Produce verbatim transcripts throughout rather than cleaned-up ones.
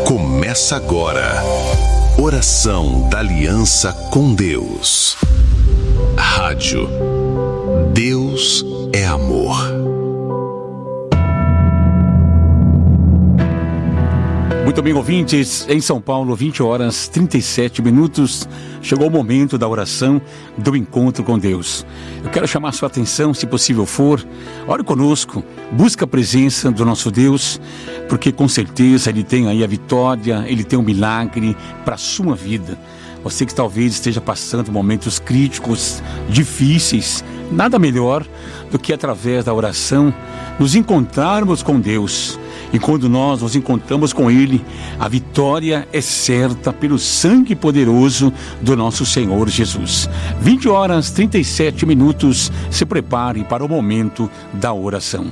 Começa agora. Oração da Aliança com Deus. Rádio. Deus é amor. Muito bem, ouvintes, em São Paulo, vinte horas e trinta e sete minutos, chegou o momento da oração, do encontro com Deus. Eu quero chamar sua atenção, se possível for, ore conosco, busca a presença do nosso Deus, porque com certeza Ele tem aí a vitória, Ele tem um milagre para a sua vida. Você que talvez esteja passando momentos críticos, difíceis, nada melhor do que através da oração nos encontrarmos com Deus. E quando nós nos encontramos com Ele, a vitória é certa pelo sangue poderoso do nosso Senhor Jesus. vinte horas e trinta e sete minutos, se prepare para o momento da oração.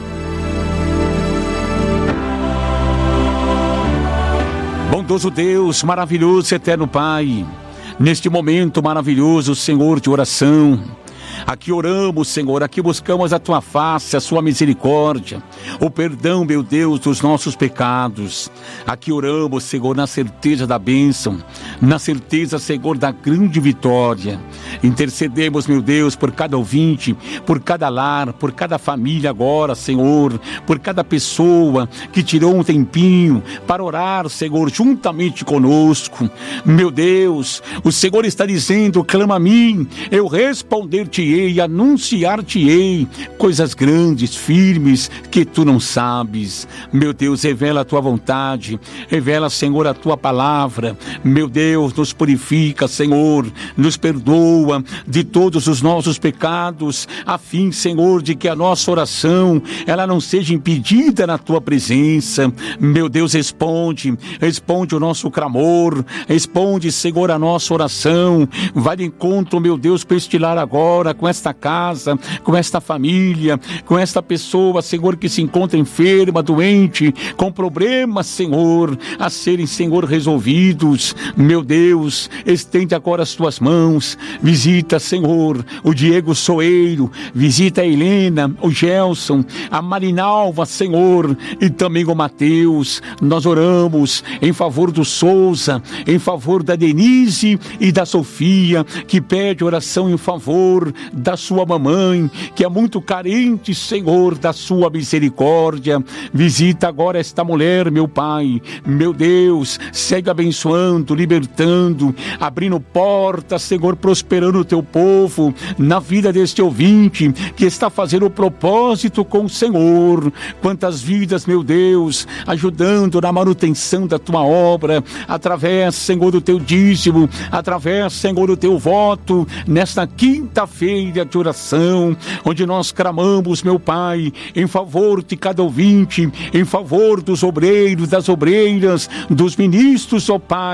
Bondoso Deus, maravilhoso eterno Pai, neste momento maravilhoso, Senhor, de oração, aqui oramos, Senhor, aqui buscamos a Tua face, a Sua misericórdia, o perdão, meu Deus, dos nossos pecados. Aqui oramos, Senhor, na certeza da bênção, na certeza, Senhor, da grande vitória. Intercedemos, meu Deus, por cada ouvinte, por cada lar, por cada família agora, Senhor, por cada pessoa que tirou um tempinho para orar, Senhor, juntamente conosco. Meu Deus, o Senhor está dizendo: clama a mim, eu responder-te e anunciar-te-ei coisas grandes, firmes, que tu não sabes. Meu Deus, revela a tua vontade, revela, Senhor, a tua palavra. Meu Deus, nos purifica, Senhor, nos perdoa de todos os nossos pecados, a fim, Senhor, de que a nossa oração, ela não seja impedida na tua presença. Meu Deus, responde, responde o nosso clamor, responde, Senhor, a nossa oração. Vai de encontro, meu Deus, para estilar agora com esta casa, com esta família, com esta pessoa, Senhor, que se encontra enferma, doente, com problemas, Senhor, a serem, Senhor, resolvidos. Meu Deus, estende agora as tuas mãos, visita, Senhor, o Diego Soeiro, visita a Helena, o Gelson, a Marinalva, Senhor, e também o Mateus. Nós oramos em favor do Souza, em favor da Denise e da Sofia, que pede oração em favor da sua mamãe, que é muito carente, Senhor, da sua misericórdia. Visita agora esta mulher, meu Pai, meu Deus, segue abençoando, libertando, abrindo portas, Senhor, prosperando o teu povo, na vida deste ouvinte, que está fazendo o propósito com o Senhor. Quantas vidas, meu Deus, ajudando na manutenção da tua obra, através, Senhor, do teu dízimo, através, Senhor, do teu voto, nesta quinta-feira de oração, onde nós clamamos, meu Pai, em favor de cada ouvinte, em favor dos obreiros, das obreiras, dos ministros, ó Pai,